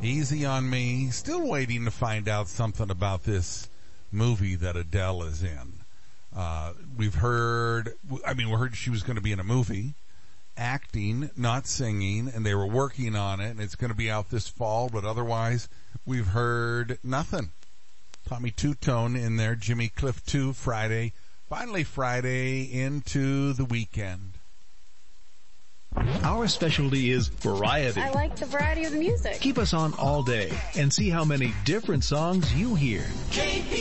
Easy on Me. Still waiting to find out something about this movie that Adele is in. We heard she was going to be in a movie, acting, not singing, and they were working on it, and it's going to be out this fall, but otherwise, we've heard nothing. Tommy Two-Tone in there, Jimmy Cliff 2, Friday. Finally Friday into the weekend. Our specialty is variety. I like the variety of the music. Keep us on all day and see how many different songs you hear.